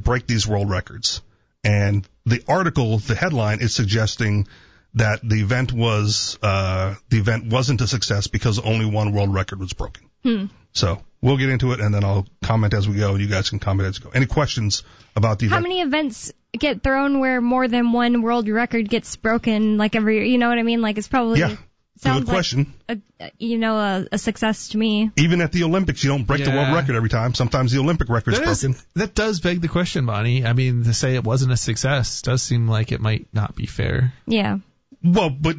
break these world records. And the article, the headline, is suggesting that the event wasn't a success because only one world record was broken. So we'll get into it, and then I'll comment as we go. You guys can comment as we go. Any questions about the event? How many events get thrown where more than one world record gets broken, like every year? You know what I mean? Like, it's probably sounds good question. Like a success to me. Even at the Olympics, you don't break the world record every time. Sometimes the Olympic record's broken. That does beg the question, Bonnie. I mean, to say it wasn't a success does seem like it might not be fair. Yeah. Well, but,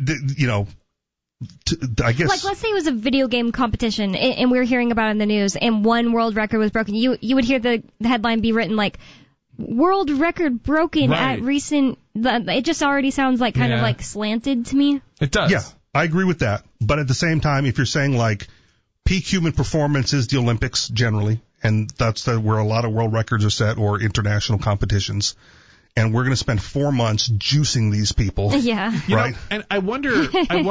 I guess... Like, let's say it was a video game competition, and we were hearing about it in the news, and one world record was broken. You would hear the headline be written like, world record broken at recent... It just already sounds like kind of like slanted to me. It does. Yeah, I agree with that. But at the same time, if you're saying like peak human performance is the Olympics generally, and that's where a lot of world records are set, or international competitions, and we're going to spend 4 months juicing these people. Yeah. Right? And I wonder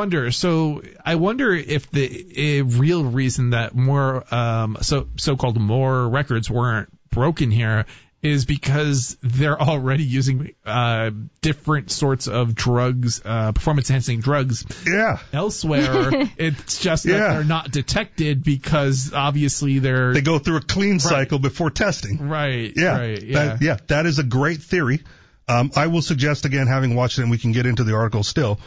if the real reason that more so-called more records weren't broken here is because they're already using different sorts of drugs, performance-enhancing drugs. Yeah. Elsewhere, it's just that they're not detected because obviously they go through a clean cycle before testing. Right. Yeah. Right. Yeah. That is a great theory. I will suggest, again, having watched it, and we can get into the article still,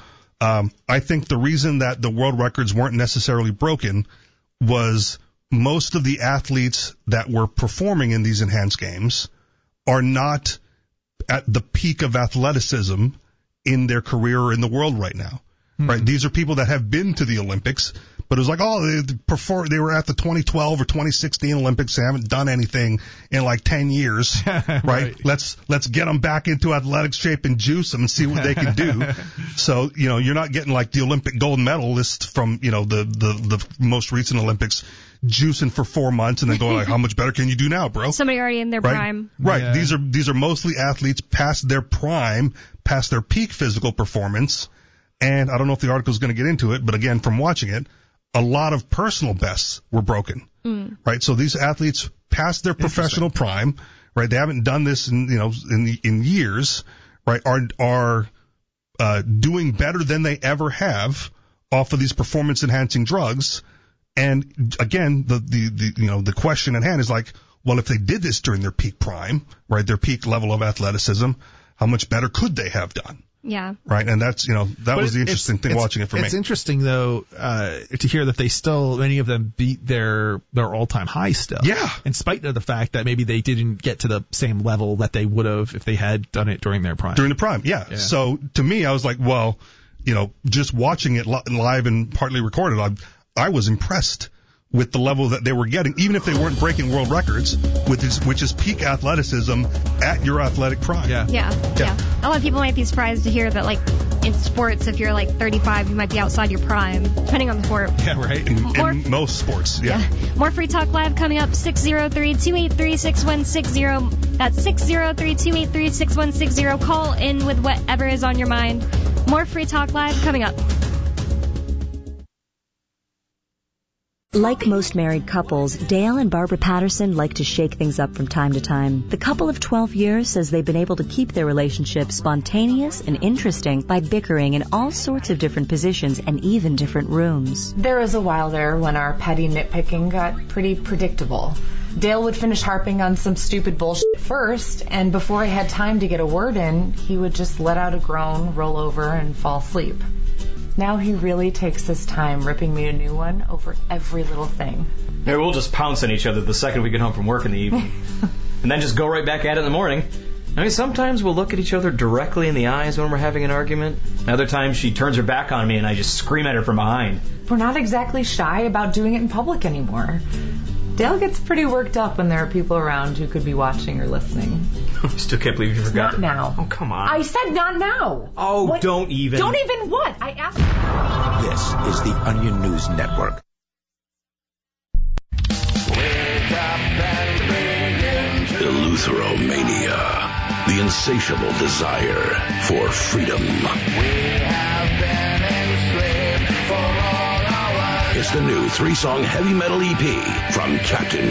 I think the reason that the world records weren't necessarily broken was most of the athletes that were performing in these enhanced games are not at the peak of athleticism in their career or in the world right now. Right? These are people that have been to the Olympics, but it was like, they were at the 2012 or 2016 Olympics. They haven't done anything in like 10 years, right? Let's get them back into athletic shape and juice them and see what they can do. So, you're not getting like the Olympic gold medalist from, the most recent Olympics juicing for 4 months and then going like, how much better can you do now, bro? Somebody already in their prime. Right. Yeah. These are mostly athletes past their prime, past their peak physical performance. And I don't know if the article is going to get into it, but again, from watching it, a lot of personal bests were broken, right? So these athletes past their professional prime, right? They haven't done this in years, right? Are doing better than they ever have off of these performance enhancing drugs. And again, the question at hand is like, well, if they did this during their peak prime, right? Their peak level of athleticism, how much better could they have done? Yeah. Right. And that's, that was the interesting thing watching it for me. It's interesting, though, to hear that many of them beat their all-time high still. Yeah. In spite of the fact that maybe they didn't get to the same level that they would have if they had done it during their prime. During the prime, yeah. So to me, I was like, well, just watching it live and partly recorded, I was impressed with the level that they were getting, even if they weren't breaking world records, which is peak athleticism at your athletic prime. Yeah. A lot of people might be surprised to hear that, like, in sports, if you're, like, 35, you might be outside your prime, depending on the sport. Yeah, right. In most sports, yeah. More Free Talk Live coming up, 603-283-6160. That's 603-283-6160. Call in with whatever is on your mind. More Free Talk Live coming up. Like most married couples, Dale and Barbara Patterson like to shake things up from time to time. The couple of 12 years says they've been able to keep their relationship spontaneous and interesting by bickering in all sorts of different positions and even different rooms. There was a while there when our petty nitpicking got pretty predictable. Dale would finish harping on some stupid bullshit first, and before I had time to get a word in, he would just let out a groan, roll over, and fall asleep. Now he really takes his time ripping me a new one over every little thing. Yeah, we'll just pounce on each other the second we get home from work in the evening. And then just go right back at it in the morning. I mean, sometimes we'll look at each other directly in the eyes when we're having an argument. Other times she turns her back on me and I just scream at her from behind. We're not exactly shy about doing it in public anymore. Dale gets pretty worked up when there are people around who could be watching or listening. I still can't believe you forgot. Not now. Oh, come on. I said not now. Oh, what? Don't even. Don't even what? I asked. This is the Onion News Network. Eleutheromania, the insatiable desire for freedom. It's the new 3-song heavy metal EP from Captain